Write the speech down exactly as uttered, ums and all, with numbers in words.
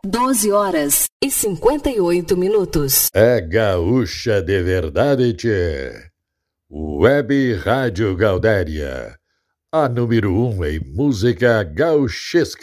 doze horas e cinquenta e oito minutos. É gaúcha de verdade, tchê. Web Rádio Gaudéria, a número um em música gauchesca.